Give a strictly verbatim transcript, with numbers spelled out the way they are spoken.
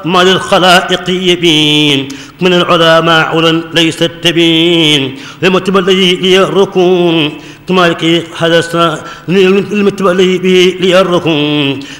ما للخلائق يبين من العلماء علا ليس التبين لمتبلي لي الركون مالك هذا المتبلي به لي الركون